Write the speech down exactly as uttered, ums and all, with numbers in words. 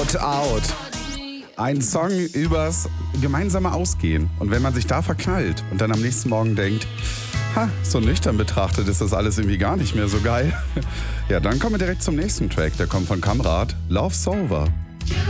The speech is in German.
Out, Out. Ein Song übers gemeinsame Ausgehen. Und wenn man sich da verknallt und dann am nächsten Morgen denkt, ha, so nüchtern betrachtet ist das alles irgendwie gar nicht mehr so geil. Ja, dann kommen wir direkt zum nächsten Track. Der kommt von Kamrat, Love's Over.